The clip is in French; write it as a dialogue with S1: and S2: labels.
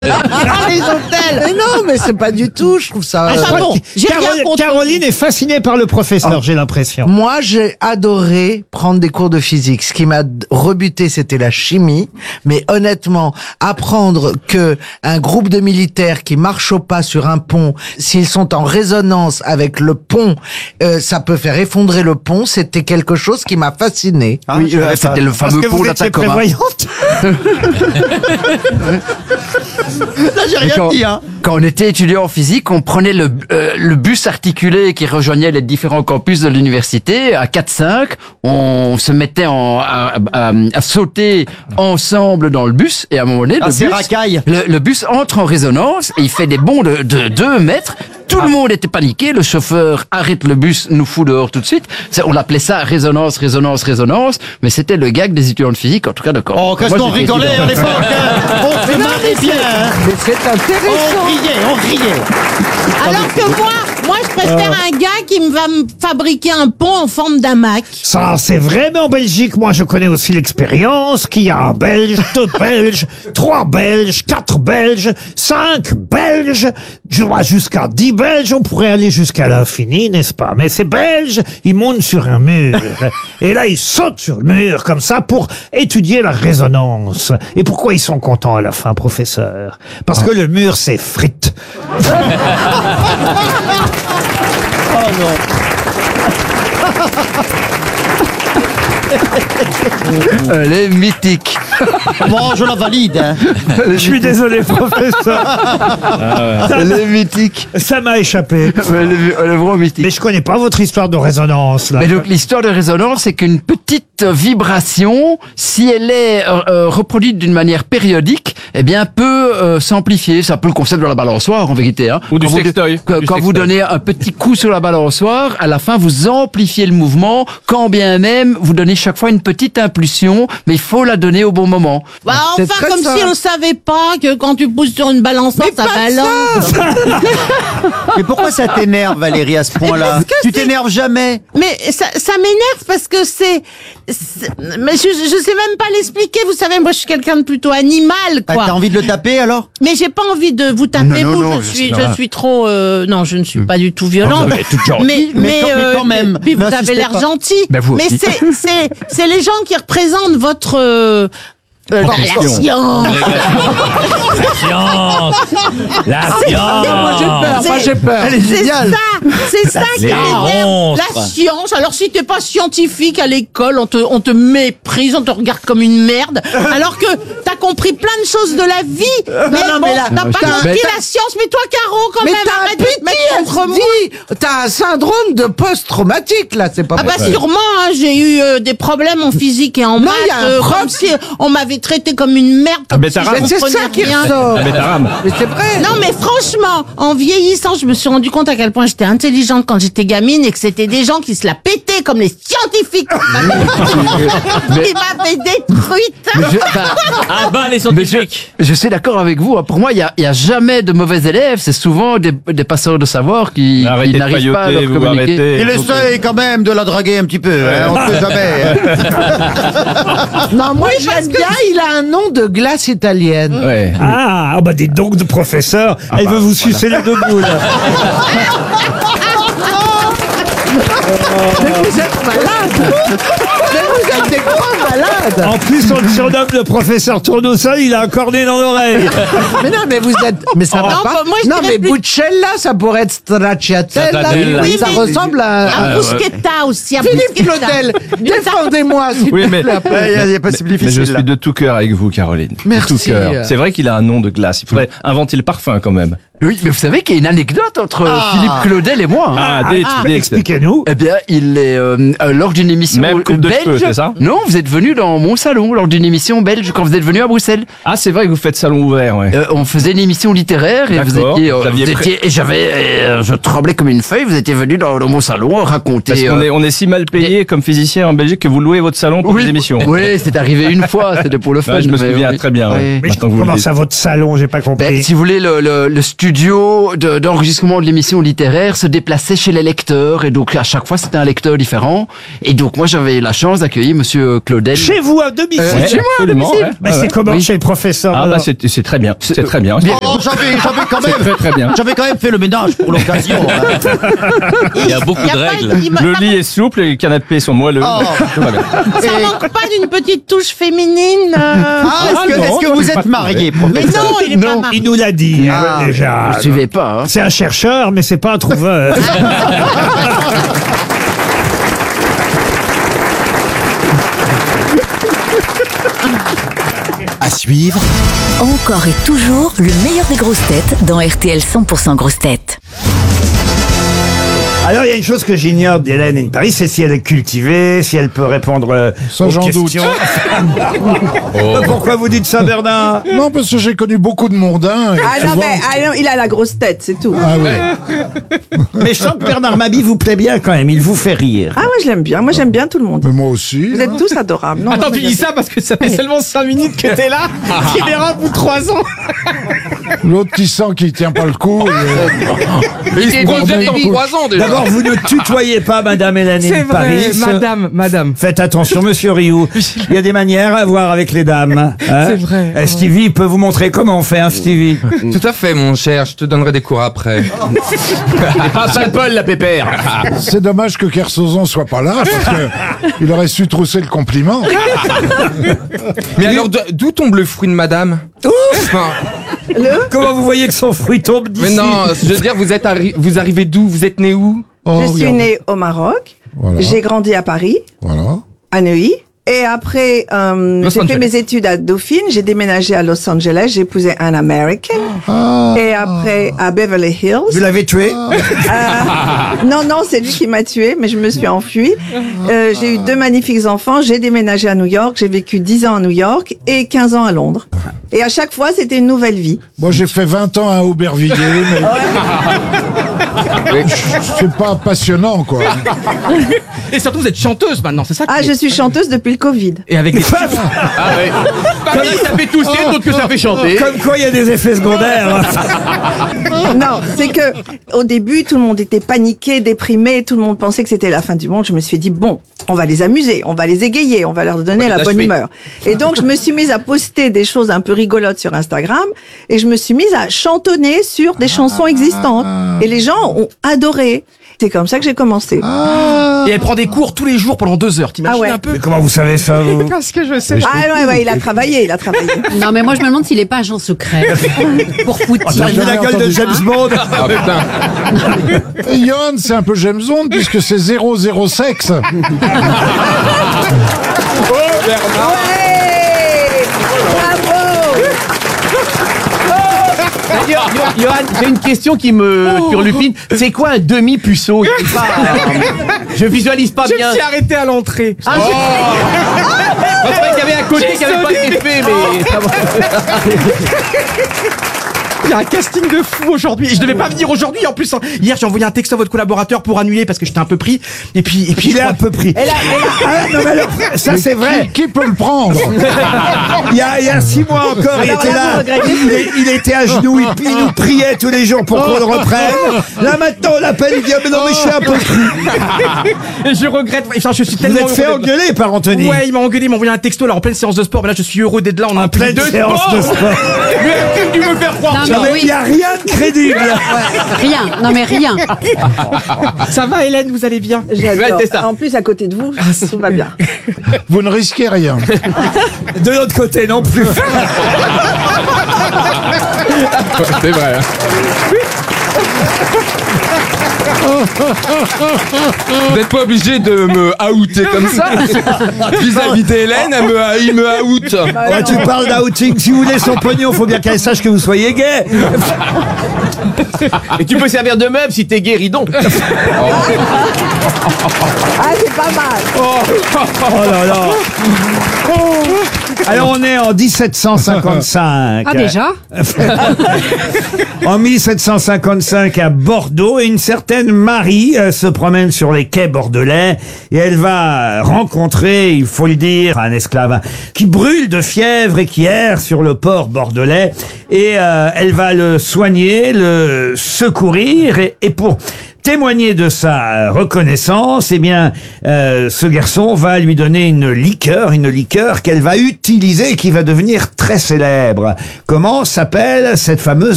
S1: Les hôtels. Mais non, mais c'est pas du tout, je trouve ça...
S2: bon, Caroline est fascinée par le professeur, j'ai l'impression.
S1: Moi, j'ai adoré prendre des cours de physique. Ce qui m'a rebuté, c'était la chimie. Mais honnêtement, apprendre que un groupe de militaires qui marchent au pas sur un pont, s'ils sont en résonance avec le pont, ça peut faire effondrer le pont, c'était quelque chose qui m'a fasciné.
S3: Ah, oui, c'était le fameux pont d'Atacama.
S2: Prévoyante.
S3: Là, j'ai rien dit, hein.
S4: Quand on était étudiant en physique, on prenait le bus articulé qui rejoignait les différents campus de l'université. À 4-5, on se mettait à sauter ensemble dans le bus. Et à un moment donné, le bus entre en résonance et il fait des bonds de 2 mètres. Tout le monde était paniqué. Le chauffeur arrête le bus, nous fout dehors tout de suite. On appelait ça résonance. Mais c'était le gag des étudiants de physique, en tout cas de corps.
S3: Oh, qu'est-ce qu'on rigolait à l'époque, hein. On se marrait bien, hein.
S1: Mais c'est intéressant.
S3: On riait.
S5: Alors que moi je préfère un gars qui va me fabriquer un pont en forme d'hamac.
S2: Ça, c'est vrai, mais en Belgique, moi, je connais aussi l'expérience qu'il y a un Belge, 2 Belges, 3 Belges, 4 Belges, 5 Belges, je vois jusqu'à 10 Belges, on pourrait aller jusqu'à l'infini, n'est-ce pas? Mais ces Belges, ils montent sur un mur, et là, ils sautent sur le mur, comme ça, pour étudier la résonance. Et pourquoi ils sont contents à la fin, professeur? Parce que le mur, c'est frites.
S3: Oh non.
S4: Elle est mythique.
S3: Bon, je la valide, hein.
S2: Je suis désolé, professeur.
S4: Elle est mythique.
S2: Ça m'a échappé.
S4: Elle est vraiment mythique.
S2: Mais je connais pas votre histoire de résonance, là.
S4: Mais donc l'histoire de résonance, c'est qu'une petite vibration, si elle est reproduite d'une manière périodique, eh bien peut s'amplifier. C'est un peu le concept de la balançoire en vérité. Hein.
S6: Ou du sextoy.
S4: Quand vous donnez un petit coup sur la balançoire, à la fin vous amplifiez le mouvement, quand bien même vous donnez chaque fois une petite impulsion, mais il faut la donner au bon moment.
S5: Bah
S1: C'est
S5: enfin,
S1: très
S5: comme
S1: simple.
S5: si on savait pas que quand tu pousses sur une balançoire, ça balance.
S3: Mais pourquoi ça t'énerve, Valérie, à ce point-là? Tu t'énerves jamais.
S5: Mais ça m'énerve parce que mais je sais même pas l'expliquer. Vous savez, moi je suis quelqu'un de plutôt animal, quoi.
S3: T'as envie de le taper, alors?
S5: Mais j'ai pas envie de vous taper. Je suis trop. Non, je ne suis pas du tout violent. Mais
S3: quand même.
S5: Puis vous
S3: N'insistez
S5: avez l'air
S3: pas.
S5: gentil.
S4: Ben, vous
S5: mais
S4: aussi.
S5: c'est les gens qui représentent votre. La science.
S1: Moi j'ai peur.
S3: Elle est géniale.
S5: C'est ça qui m'énerve. La science. Alors si t'es pas scientifique à l'école, on te méprise, on te regarde comme une merde. Alors que t'as compris plein de choses de la vie. Mais t'as pas compris la science. Mais toi, Caro, quand
S1: Mais
S5: même,
S1: t'as un
S5: arrête de te mettre contre moi.
S1: PTSD. T'as un syndrome de post-traumatique, là, c'est pas
S5: Ah bah
S1: possible.
S5: sûrement, hein, j'ai eu des problèmes en physique et en
S1: Non,
S5: maths,
S1: il y a un prof-
S5: comme si on m'avait traité comme une merde. Comme si je
S1: Mais c'est
S5: comprenais
S1: ça qui
S5: rien.
S1: ressort.
S6: Bétarame.
S1: Mais c'est vrai.
S5: Non mais franchement, en vieillissant, je me suis rendu compte à quel point j'étais intelligente quand j'étais gamine et que c'était des gens qui se la pétaient comme les scientifiques. Qui m'avaient détruite.
S6: Ah bah les scientifiques.
S4: Je suis d'accord avec vous. Pour moi, il y a jamais de mauvais élèves. C'est souvent des passeurs de savoir qui
S6: Arrêtez de
S4: n'arrivent pas à leur
S6: pailloter, vous
S4: communiquer.
S6: arrêtez.
S3: Il essaye quand même de la draguer un petit peu, hein. On sait jamais.
S1: Non, moi j'aime bien, il a un nom de glace italienne.
S4: Ouais.
S2: Ah, bah dites donc de professeur, elle veut vous sucer les 2 boules.
S1: Mais vous êtes malade. Mais vous êtes des grands malades.
S2: En plus, on le surnomme le professeur Tournesol, il a un cornet dans l'oreille.
S1: Mais non, mais vous êtes... Mais ça va
S5: Non,
S1: pas.
S5: moi, je
S1: Non,
S5: dirais
S1: mais
S5: plus-
S1: Buccella, ça pourrait être Stracciatella.
S6: Stracciatella.
S5: Oui,
S1: Ça
S5: mais-
S1: ressemble à...
S5: Un bruschetta aussi. Un
S1: Philippe
S5: bruschetta.
S1: Claudel, défendez-moi, s'il
S6: Oui,
S1: vous
S6: mais-
S1: plaît.
S3: Il n'y a pas de
S6: Mais je
S3: difficile,
S6: suis
S3: là.
S6: de tout cœur avec vous, Caroline.
S1: Merci.
S6: De tout cœur. C'est vrai qu'il a un nom de glace. Il faudrait inventer le parfum quand même.
S4: Oui, mais vous savez qu'il y a une anecdote entre Philippe Claudel et moi. Hein.
S2: Expliquez-nous.
S4: Eh bien, il est lors d'une émission
S6: Même coupe de
S4: belge.
S6: cheveux, c'est ça?
S4: Non, vous êtes venu dans mon salon lors d'une émission belge quand vous êtes venu à Bruxelles.
S6: Ah, c'est vrai que vous faites salon ouvert, ouais.
S4: On faisait une émission littéraire et vous
S6: D'accord.
S4: étiez,
S6: Vous aviez
S4: et je tremblais comme une feuille. Vous étiez venu dans mon salon raconter.
S6: Parce on est si mal payé comme physicien en Belgique que vous louez votre salon pour des émissions.
S4: Oui, c'est arrivé une fois. C'était pour le fun.
S6: Ouais, je me
S4: mais
S6: souviens
S4: oui.
S6: très bien.
S4: Oui.
S6: Ouais.
S2: Mais
S6: Maintenant que vous le
S2: comment
S6: dites.
S2: ça, votre salon, j'ai pas compris.
S4: Ben, si vous voulez, le studio studio d'enregistrement de l'émission littéraire se déplaçait chez les lecteurs, et donc à chaque fois c'était un lecteur différent. Et donc moi j'avais la chance d'accueillir Monsieur Claudel.
S2: Chez vous, à domicile.
S4: Chez moi, à domicile.
S2: Mais c'est comment chez le professeur?
S6: Ah bah c'est très bien, c'est très bien.
S3: Oh, j'avais quand même,
S6: Très bien.
S3: j'avais quand même fait le ménage pour l'occasion.
S7: Il y a beaucoup de règles.
S6: Le lit est souple et les canapés sont moelleux. Tout va bien.
S5: Ça manque pas d'une petite touche féminine.
S3: Est-ce que vous êtes marié,
S5: Mais
S3: professeur?
S5: non, il est pas marié.
S2: Il nous l'a dit déjà.
S4: Je suivais pas. Hein.
S2: C'est un chercheur, mais c'est pas un trouveur.
S8: À suivre,
S9: Encore et toujours le meilleur des grosses têtes dans RTL 100% grosses têtes.
S2: Alors, il y a une chose que j'ignore d'Hélène in Paris, c'est si elle est cultivée, si elle peut répondre
S10: Ça,
S2: aux
S10: j'en doute.
S2: questions. Pourquoi vous dites ça, Bernard?
S10: Non, parce que j'ai connu beaucoup de mondains. Et souvent-
S11: il a la grosse tête, c'est tout.
S10: Ah oui.
S2: Mais je sens que Bernard Mabie vous plaît bien quand même, il vous fait rire.
S11: Ah ouais, je l'aime bien. Moi, j'aime bien tout le monde.
S10: Mais moi aussi.
S11: Vous êtes tous adorables. Non,
S12: Attends,
S11: non,
S12: tu
S11: mais
S12: dis ça parce que ça fait seulement 5 minutes que t'es là. Tu verras au bout de 3 ans.
S10: L'autre qui sent qu'il tient pas le coup.
S7: Il se projette dans 3 ans déjà.
S2: D'abord, vous ne tutoyez pas Madame Hélène in Paris.
S12: madame.
S2: Faites attention, Monsieur Rioux. Il y a des manières à voir avec les dames. Hein.
S12: C'est vrai.
S2: Stevie peut vous montrer comment on fait un Stevie.
S7: Tout à fait, mon cher. Je te donnerai des cours après.
S12: Ah, Saint-Paul, la pépère.
S10: C'est dommage que Kersozon soit pas là, parce que il aurait su trousser le compliment.
S7: Mais alors, d'où tombe le fruit de madame? Enfin,
S2: Comment vous voyez que son fruit tombe d'ici?
S7: mais non, je veux dire, vous arrivez d'où? Vous êtes né où?
S10: Oh,
S11: Je suis
S10: regarde.
S11: née au Maroc.
S10: Voilà.
S11: J'ai grandi à Paris,
S10: Voilà.
S11: à Neuilly. Et après, j'ai fait mes études à Dauphine. J'ai déménagé à Los Angeles. J'ai épousé un American. Et après, à Beverly Hills.
S2: Vous l'avez tué?
S11: Non, c'est lui qui m'a tué, mais je me suis enfuie. J'ai eu 2 magnifiques enfants. J'ai déménagé à New York. J'ai vécu 10 ans à New York et 15 ans à Londres. Et à chaque fois, c'était une nouvelle vie.
S10: Moi, j'ai fait 20 ans à Aubervilliers, mais c'est pas passionnant, quoi.
S12: Et surtout, vous êtes chanteuse maintenant, c'est ça?
S11: Ah, je suis chanteuse depuis le Covid.
S12: Et avec des... Ah ouais. Pas bien que ça fait tousser, d'autres que ça fait chanter.
S2: Comme quoi, il y a des effets secondaires.
S11: Non, c'est que au début, tout le monde était paniqué, déprimé, tout le monde pensait que c'était la fin du monde. Je me suis dit, bon, on va les amuser, on va les égayer, on va leur donner la bonne humeur. Et donc, je me suis mise à poster des choses un peu rigolotes sur Instagram et je me suis mise à chantonner sur des chansons existantes. Et les gens ont adoré. C'est comme ça que j'ai commencé.
S12: Et elle prend des cours tous les jours pendant 2 heures, t'imagines
S11: Ah ouais.
S12: un peu?
S2: Mais comment vous savez ça, vous?
S12: Parce que je sais.
S11: Ah ouais, il a travaillé.
S5: Non, mais moi, je me demande s'il est pas agent secret. Pour Poutine.
S2: T'as vu la gueule de James Bond?
S7: Ah putain.
S10: Et Johan, c'est un peu James Bond, puisque c'est 0 sexe.
S11: Ouais, bravo.
S12: Johan, j'ai une question qui me turlupine. C'est quoi un demi-puceau? Je visualise pas bien. Je me suis arrêté à l'entrée. Je croyais qu'il y avait un côté qui avait pas été fait, mais ça va. Il y a un casting de fou aujourd'hui. Et je devais pas venir aujourd'hui en plus. Hier, j'ai envoyé un texto à votre collaborateur pour annuler parce que j'étais un peu pris. Et puis
S2: Il est un peu pris. Non, mais alors, ça c'est vrai.
S10: Qui peut le prendre?
S2: Il y a 6 mois encore, il était là. Il était à genoux, il nous priait tous les jours pour qu'on le reprenne. Là maintenant, on l'appelle, il dit, mais non, mais je suis un peu pris.
S12: Et je regrette. Enfin, je suis
S2: Vous
S12: tellement
S2: êtes fait
S12: heureux
S2: engueuler par Anthony.
S12: Ouais, il m'a engueulé, il m'a envoyé un texto là en pleine séance de sport. Mais là, je suis heureux d'être là. On a
S2: En pleine séance de sport.
S12: Mais tu me faire croire.
S9: Non,
S2: Il n'y a rien de crédible.
S9: Rien, non mais rien.
S12: Ça va, Hélène, vous allez bien?
S11: J'adore.
S12: Ouais, c'est ça.
S11: En plus, à côté de vous, tout va bien.
S10: Vous ne risquez rien.
S2: De l'autre côté non plus.
S7: C'est vrai. Vous n'êtes pas obligé de me outer comme ça. Vis-à-vis d'Hélène, il me out.
S2: Ouais, tu parles d'outing. Si vous voulez son pognon, faut bien qu'elle sache que vous soyez gay.
S12: Et tu peux servir de meuble si t'es guéridon.
S11: Ah, c'est pas mal.
S2: Oh là là. Alors on est en 1755.
S8: Ah déjà
S2: En 1755 à Bordeaux, et une certaine Marie se promène sur les quais bordelais et elle va rencontrer, il faut le dire, un esclave qui brûle de fièvre et qui erre sur le port bordelais, et elle va le soigner, le secourir, et pour témoigner de sa reconnaissance, eh bien, ce garçon va lui donner une liqueur qu'elle va utiliser et qui va devenir très célèbre. Comment s'appelle cette fameuse